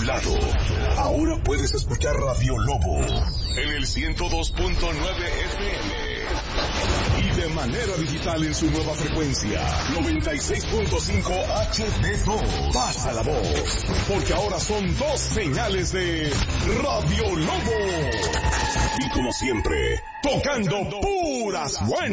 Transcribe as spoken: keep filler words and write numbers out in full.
lado. Ahora puedes escuchar Radio Lobo en el ciento dos punto nueve F M y de manera digital en su nueva frecuencia noventa y seis punto cinco H D dos. Pasa la voz, porque ahora son dos señales de Radio Lobo. Y como siempre, tocando puras buenas.